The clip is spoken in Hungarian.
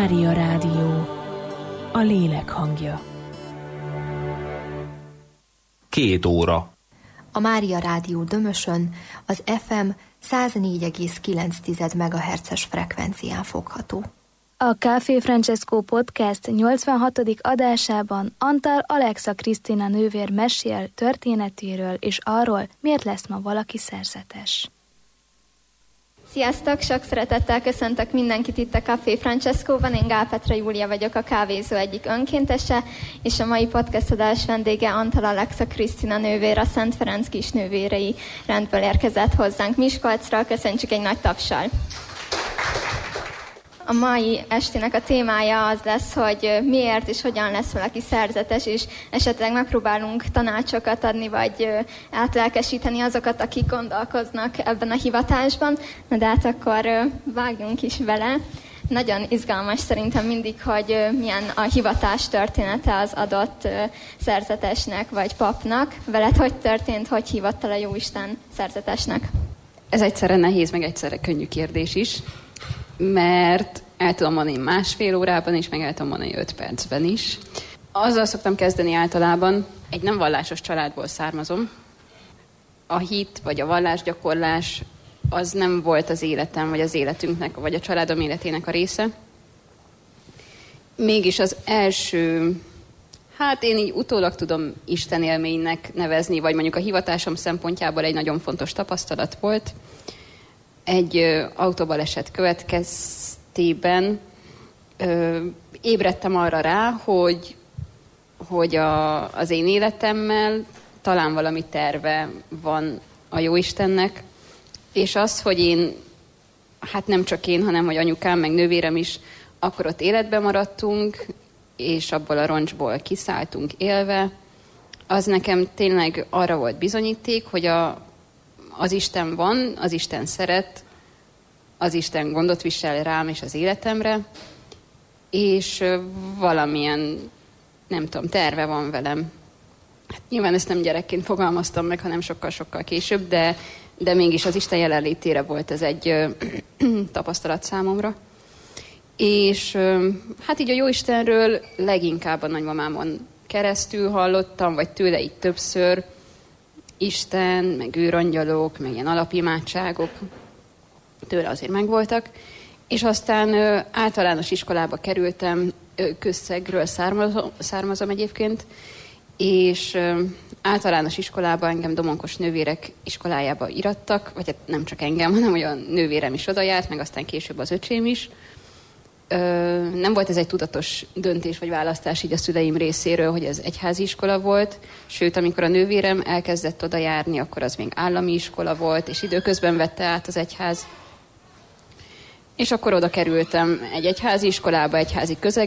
Mária Rádió, a lélek hangja. 2 óra. A Mária Rádió Dömösön az FM 104,9 MHz-es frekvencián fogható. A Café Francesco Podcast 86. adásában Antal Alexa Krisztina nővér mesél történetéről és arról, miért lesz ma valaki szerzetes. Sziasztok! Sok szeretettel köszöntök mindenkit itt a Café Francescoban. Én Gál Petra Júlia vagyok, a kávézó egyik önkéntese, és a mai podcast adás vendége Antal Alexa Krisztina nővér, a Szent Ferenc kisnővérei rendből érkezett hozzánk Miskolcra. Köszöntsük egy nagy tapssal! A mai estének a témája az lesz, hogy miért és hogyan lesz valaki szerzetes, és esetleg megpróbálunk tanácsokat adni, vagy átlelkesíteni azokat, akik gondolkoznak ebben a hivatásban. Na de hát akkor vágjunk is vele. Nagyon izgalmas szerintem mindig, hogy milyen a hivatás története az adott szerzetesnek vagy papnak. Veled hogy történt, hogy hívott el a Jóisten szerzetesnek? Ez egyszerre nehéz, meg egyszerre könnyű kérdés is, mert el tudom mondani 1,5 órában is, meg el tudom mondani 5 percben is. Azzal szoktam kezdeni általában, egy nem vallásos családból származom. A hit vagy a vallásgyakorlás az nem volt az életem, vagy az életünknek, vagy a családom életének a része. Mégis az első, én így utólag tudom Isten élménynek nevezni, vagy mondjuk a hivatásom szempontjából egy nagyon fontos tapasztalat volt. Egy autóbaleset következtében ébredtem arra rá, hogy az én életemmel talán valami terve van a Jóistennek, és az, hogy én, nem csak én, hanem hogy anyukám, meg nővérem is, akkor ott életben maradtunk, és abból a roncsból kiszálltunk élve, az nekem tényleg arra volt bizonyíték, hogy az Isten van, az Isten szeret, az Isten gondot visel rám és az életemre, és valamilyen, terve van velem. Nyilván ezt nem gyerekként fogalmaztam meg, hanem sokkal-sokkal később, de mégis az Isten jelenlétére volt ez egy tapasztalat számomra. És így a Jóistenről leginkább a nagymamámon keresztül hallottam, vagy tőle így többször, Isten, meg őrangyalok, meg ilyen alapimádságok tőle azért megvoltak. És aztán általános iskolába kerültem, Közszegről származom egyébként, és általános iskolában engem Domonkos nővérek iskolájába irattak, vagy nem csak engem, hanem olyan nővérem is oda járt, meg aztán később az öcsém is. Nem volt ez egy tudatos döntés vagy választás így a szüleim részéről, hogy ez egyházi iskola volt, sőt, amikor a nővérem elkezdett oda járni, akkor az még állami iskola volt, és időközben vette át az egyház. És akkor oda kerültem egy egyházi iskolába, egyházi közegbe,